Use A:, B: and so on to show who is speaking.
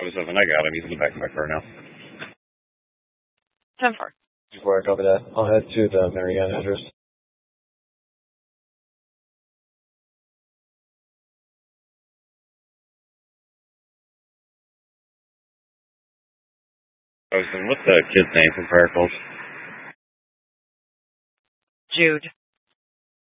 A: 07, I got him. He's in the back of my car now.
B: 10-4.
C: Before I copy that, I'll head to the Marianne address.
A: What's the kid's name from prior calls?
B: Jude.